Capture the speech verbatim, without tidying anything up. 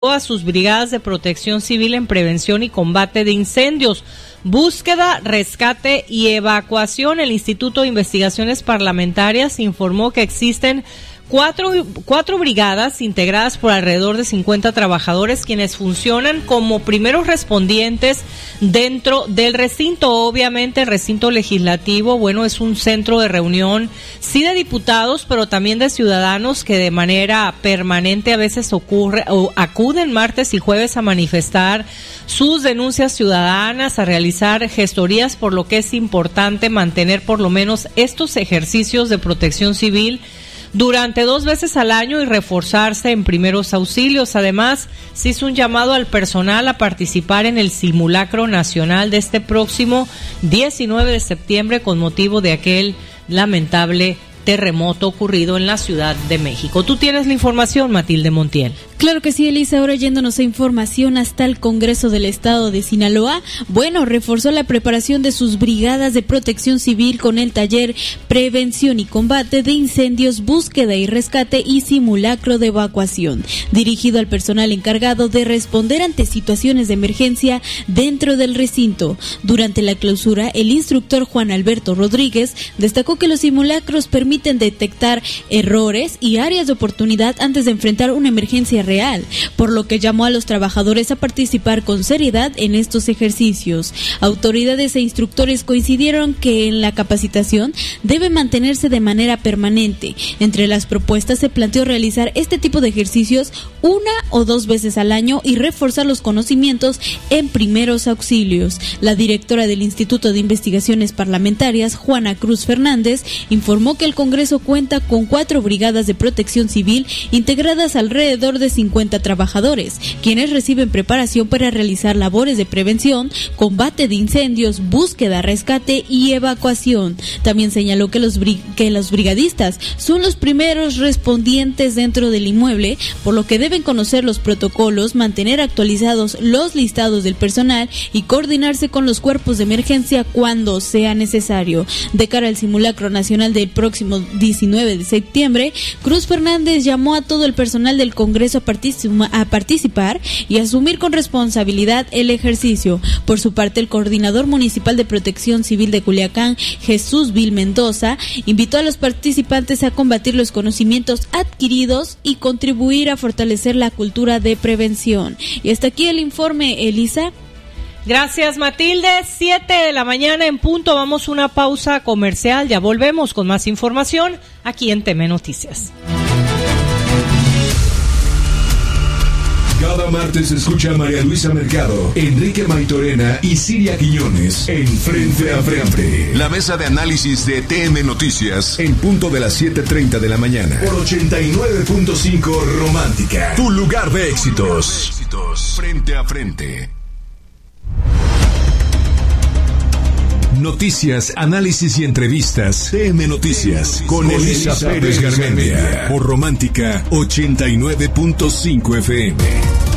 a sus brigadas de protección civil en prevención y combate de incendios, búsqueda, rescate y evacuación. El Instituto de Investigaciones Parlamentarias informó que existen Cuatro, cuatro brigadas integradas por alrededor de cincuenta trabajadores, quienes funcionan como primeros respondientes dentro del recinto. Obviamente el recinto legislativo, bueno, es un centro de reunión, sí de diputados, pero también de ciudadanos que de manera permanente a veces ocurre o acuden martes y jueves a manifestar sus denuncias ciudadanas, a realizar gestorías, por lo que es importante mantener por lo menos estos ejercicios de protección civil durante dos veces al año y reforzarse en primeros auxilios. Además, se hizo un llamado al personal a participar en el simulacro nacional de este próximo diecinueve de septiembre con motivo de aquel lamentable terremoto ocurrido en la Ciudad de México. Tú tienes la información, Matilde Montiel. Claro que sí, Elisa. Ahora yéndonos a información hasta el Congreso del Estado de Sinaloa. Bueno, reforzó la preparación de sus brigadas de protección civil con el taller Prevención y Combate de Incendios, Búsqueda y Rescate y Simulacro de Evacuación, dirigido al personal encargado de responder ante situaciones de emergencia dentro del recinto. Durante la clausura, el instructor Juan Alberto Rodríguez destacó que los simulacros permiten detectar errores y áreas de oportunidad antes de enfrentar una emergencia real, por lo que llamó a los trabajadores a participar con seriedad en estos ejercicios. Autoridades e instructores coincidieron que en la capacitación debe mantenerse de manera permanente. Entre las propuestas se planteó realizar este tipo de ejercicios una o dos veces al año y reforzar los conocimientos en primeros auxilios. La directora del Instituto de Investigaciones Parlamentarias, Juana Cruz Fernández, informó que el Congreso cuenta con cuatro brigadas de protección civil integradas alrededor de cincuenta trabajadores, quienes reciben preparación para realizar labores de prevención, combate de incendios, búsqueda, rescate y evacuación. También señaló que los, brig- que los brigadistas son los primeros respondientes dentro del inmueble, por lo que deben conocer los protocolos, mantener actualizados los listados del personal y coordinarse con los cuerpos de emergencia cuando sea necesario. De cara al simulacro nacional del próximo diecinueve de septiembre, Cruz Fernández llamó a todo el personal del Congreso a, particip- a participar y asumir con responsabilidad el ejercicio. Por su parte, el coordinador municipal de Protección Civil de Culiacán, Jesús Vil Mendoza, invitó a los participantes a combatir los conocimientos adquiridos y contribuir a fortalecer la cultura de prevención. Y hasta aquí el informe, Elisa. Gracias, Matilde. Siete de la mañana en punto. Vamos a una pausa comercial. Ya volvemos con más información aquí en T M Noticias. Cada martes escucha a María Luisa Mercado, Enrique Maitorena y Siria Quiñones en Frente a Frente. La mesa de análisis de T M Noticias en punto de las siete treinta de la mañana. Por ochenta y nueve punto cinco Romántica. Tu lugar de éxitos. Frente a Frente. Noticias, análisis y entrevistas. T M Noticias con, con Elisa, Elisa Pérez Garmendia. Por Romántica ochenta y nueve punto cinco F M.